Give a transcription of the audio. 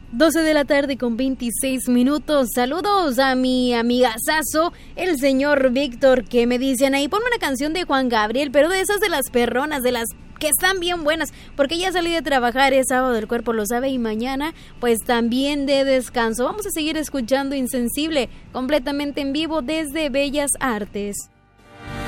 12 de la tarde con 26 minutos. Saludos a mi amigazazo, el señor Víctor, que me dicen ahí, ponme una canción de Juan Gabriel, pero de esas de las perronas, de las que están bien buenas, porque ya salí de trabajar, es sábado, el cuerpo lo sabe, y mañana pues también de descanso. Vamos a seguir escuchando Insensible, completamente en vivo desde Bellas Artes.